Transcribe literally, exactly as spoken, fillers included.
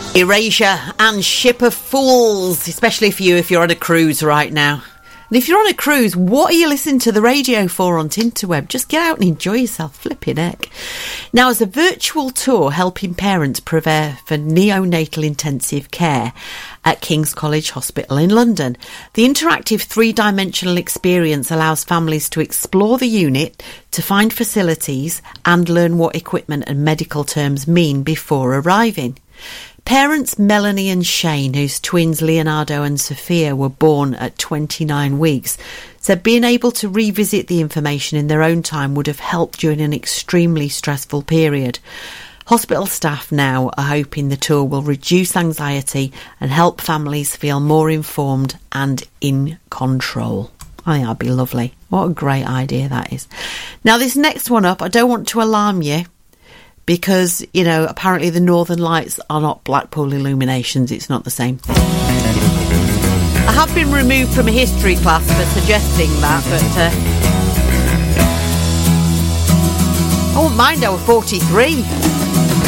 Erasure and Ship of Fools, especially for you if you're on a cruise right now. And if you're on a cruise, what are you listening to the radio for on Tinterweb? Just get out and enjoy yourself, flipping heck. Now, as a virtual tour helping parents prepare for neonatal intensive care at King's College Hospital in London, the interactive three-dimensional experience allows families to explore the unit, to find facilities and learn what equipment and medical terms mean before arriving. Parents Melanie and Shane, whose twins Leonardo and Sophia were born at twenty-nine weeks, said being able to revisit the information in their own time would have helped during an extremely stressful period. Hospital staff now are hoping the tour will reduce anxiety and help families feel more informed and in control. I think that'd be lovely. What a great idea that is. Now, this next one up, I don't want to alarm you, because, you know, apparently the Northern Lights are not Blackpool illuminations. It's not the same thing. I have been removed from a history class for suggesting that, but uh, I wouldn't mind, I was forty-three.